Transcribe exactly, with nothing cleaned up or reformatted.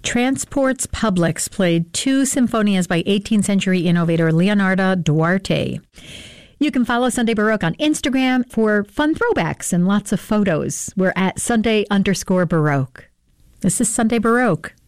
Transports Publics played two sinfonias by eighteenth century innovator Leonardo Duarte. You can follow Sunday Baroque on Instagram for fun throwbacks and lots of photos. We're at Sunday underscore Baroque. This is Sunday Baroque.